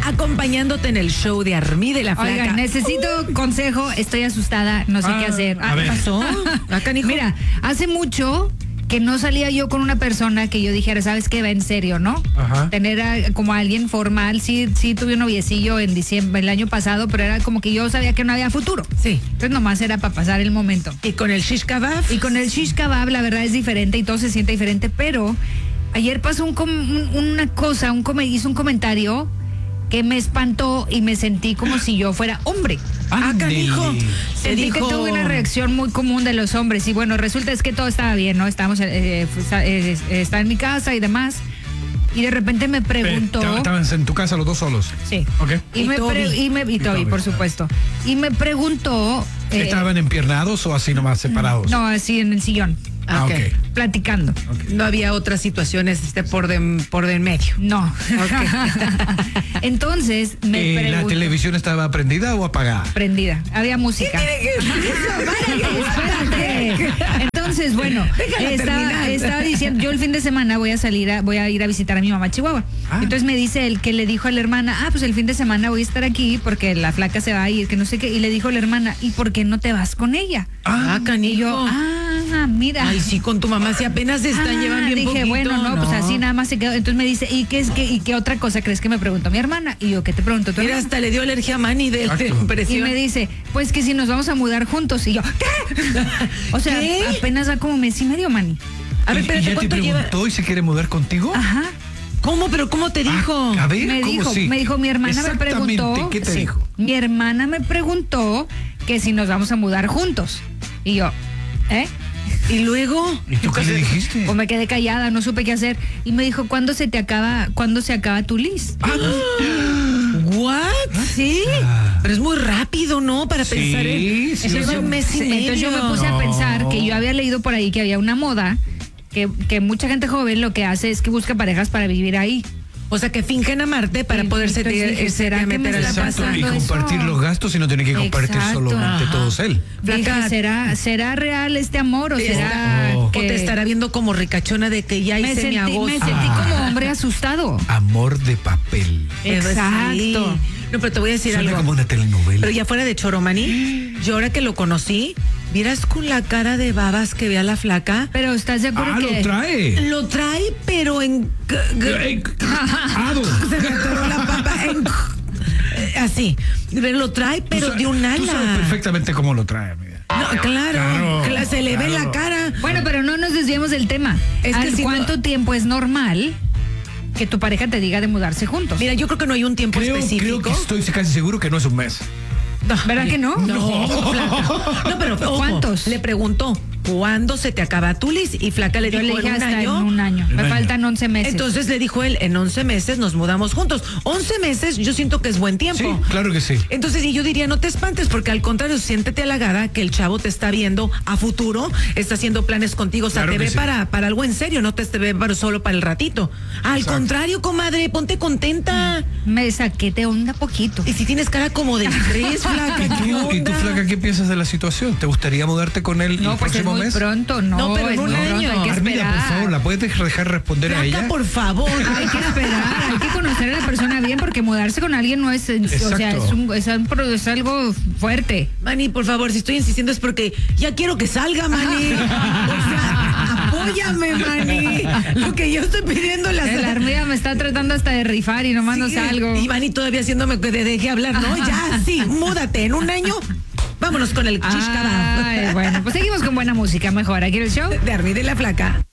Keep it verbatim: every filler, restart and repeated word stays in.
acompañándote en el show de Armida y la Flaca. Oigan, necesito uh. consejo, estoy asustada, no sé ah, qué hacer. Ah, ¿Qué pasó? Acá, Mira, hace mucho que no salía yo con una persona que yo dijera, ¿sabes qué? Va en serio, ¿no? Ajá. Tener a, como a alguien formal, sí, sí tuve un noviecillo en diciembre, el año pasado, pero era como que yo sabía que no había futuro. Sí. Entonces nomás era para pasar el momento. ¿Y con el shish kebab? Y con el shish kebab la verdad es diferente y todo se siente diferente, pero ayer pasó un, un, una cosa, un hizo un comentario que me espantó y me sentí como si yo fuera hombre. Ah, canijo. Sentí dijo... que tuve una reacción muy común de los hombres y bueno, resulta es que todo estaba bien, ¿no? Estábamos, eh, eh, eh, está en mi casa y demás. Y de repente me preguntó... ¿Estaban en tu casa los dos solos? Sí. Okay. Y, y, me pre, y, me, y, y Toby, por supuesto. Y me preguntó... Eh, ¿Estaban empiernados o así nomás separados? No, así en el sillón. Ah, ok. Okay. Platicando. Okay. No había otras situaciones este, por de, por de en medio. No. Okay. Entonces me eh, preguntó... ¿La televisión estaba prendida o apagada? Prendida. Había música. Espérate. Entonces, bueno, estaba, estaba diciendo, yo el fin de semana voy a salir, a, voy a ir a visitar a mi mamá a Chihuahua. Ah. Entonces me dice él que le dijo a la hermana, ah, pues el fin de semana voy a estar aquí porque la Flaca se va a ir, que no sé qué. Y le dijo a la hermana, ¿y por qué no te vas con ella? Ah, canillo. Y yo, ah, mira. Ay, sí, con tu mamá, si apenas se están ah, llevando bien dije, poquito. bueno, no, no, pues así nada más se quedó. Entonces me dice, ¿y qué es que, y qué otra cosa crees que me preguntó mi hermana? Y yo, ¿qué te preguntó tu Mira, hermana? hasta le dio alergia a Manny de, de impresión. Y me dice, pues que si nos vamos a mudar juntos. Y yo, ¿qué? O sea, ¿qué? Apenas va como mes y medio, Manny. A ver, espérate, ¿y ya te preguntó lleva? y se quiere mudar contigo? Ajá. ¿Cómo? ¿Pero cómo te dijo? Ah, a ver, me ¿cómo dijo, sí? me dijo, mi hermana me preguntó. ¿Qué te sí, dijo? Mi hermana me preguntó que si nos vamos a mudar juntos. Y yo, ¿eh? Y luego, ¿y tú qué le dijiste? Pues me quedé callada, no supe qué hacer. Y me dijo, ¿cuándo se te acaba, cuándo se acaba tu list? Ah, ¿what? Sí. Ah. Pero es muy rápido, ¿no? Para sí, pensar en sí, eso es un mes y medio. Entonces yo me puse no. a pensar que yo había leído por ahí que había una moda que, que mucha gente joven lo que hace es que busca parejas para vivir ahí. O sea, que fingen amarte para sí, poderse dije, ¿será que me está pasando y compartir eso? los gastos y no tener que compartir Exacto. solamente Ajá. todos él. Dije, ¿será, ¿será real este amor o será oh. que... o te estará viendo como ricachona de que ya hice me sentí, mi agosto? Me sentí ah. como hombre asustado. Amor de papel. Exacto. Sí. No, pero te voy a decir Suena algo. como una telenovela. Pero ya fuera de Choromani, yo ahora que lo conocí, ¿vieras con la cara de babas que ve a la Flaca? Pero ¿estás de acuerdo ah, que...? lo trae. Lo trae, pero en... Se me atoró la papa en... Así. Lo trae, pero de un ala. Tú sabes perfectamente cómo lo trae, amiga. No, claro, claro, se le claro. ve la cara. Bueno, pero no nos desviemos del tema. Es que ¿Al si cuánto no... tiempo es normal que tu pareja te diga de mudarse juntos? Mira, yo creo que no hay un tiempo creo, específico. Creo que estoy casi seguro que no es un mes. No, ¿verdad que no? No, Flaca. No, pero ojo, ¿cuántos? Le preguntó, ¿cuándo se te acaba tu list? Y Flaca le Yo dijo, le dije ¿en un hasta año? en un año. Un Me año. faltan once meses. Entonces le dijo él, en once meses nos mudamos juntos. once meses yo siento que es buen tiempo. Sí, claro que sí. Entonces, y yo diría, no te espantes, porque al contrario, siéntete halagada que el chavo te está viendo a futuro, está haciendo planes contigo, o sea, Claro te que ve sí. para, para algo en serio, no te, te ve para, solo para el ratito. Al Exacto. contrario, comadre, ponte contenta. Me saqué de onda poquito. Y si tienes cara como de estrés, Flaca, ¿Y ¿qué tú, ¿Y tú, onda? Flaca, qué piensas de la situación? ¿Te gustaría mudarte con él No, el pues es próximo muy mes? pronto, no. No, pero en es un muy año. pronto, hay que Armida, esperar. por favor, ¿la puedes dejar responder a Flaca, ella? por favor. Hay que esperar, hay que conocer a la persona bien porque mudarse con alguien no es, o sea, es, un, es, un, es algo fuerte. Manny, por favor, si estoy insistiendo es porque ya quiero que salga, Manny. O sea, apóyame, Manny. Lo que yo estoy pidiendo la La Armida me está tratando hasta de rifar y nomás no Sí, salgo. Y Manny todavía haciéndome que te deje hablar, ¿no? Ya, sí, múdate en un año. Vámonos con el shish kebab. Ay, bueno, pues seguimos con buena música mejor. Aquí en el show de Armida y la Flaca.